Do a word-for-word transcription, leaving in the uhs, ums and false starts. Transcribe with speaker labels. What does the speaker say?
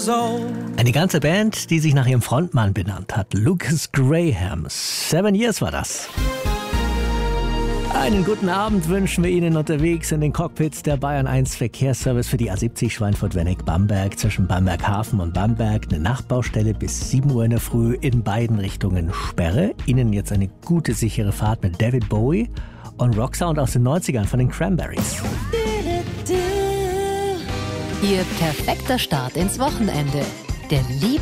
Speaker 1: years old.
Speaker 2: Eine ganze Band, die sich nach ihrem Frontmann benannt hat, Lucas Graham. Seven Years war das. Einen guten Abend wünschen wir Ihnen unterwegs in den Cockpits der Bayern eins Verkehrsservice für die A siebzig Schweinfurt-Wenneck-Bamberg zwischen Bamberg-Hafen und Bamberg. Eine Nachtbaustelle bis sieben Uhr in der Früh in beiden Richtungen Sperre. Ihnen jetzt eine gute, sichere Fahrt mit David Bowie und Rocksound aus den neunzigern von den Cranberries.
Speaker 3: Ihr perfekter Start ins Wochenende. Der Lieb